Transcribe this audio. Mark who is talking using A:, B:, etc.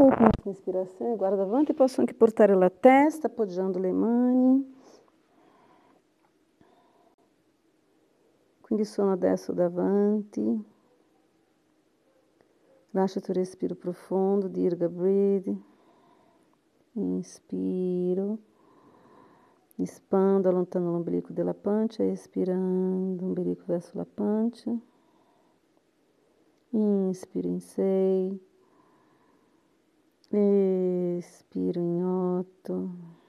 A: Última respirazione, guarda avanti, posso anche portare la testa appoggiando le mani. Quindi sono adesso davanti. Lascia il tuo respiro profondo, dirga breathe. Inspiro. Espando, allontano l'ombelico della pancia, espirando, ombelico verso la pancia. Inspiro in 6. Espiro in 8.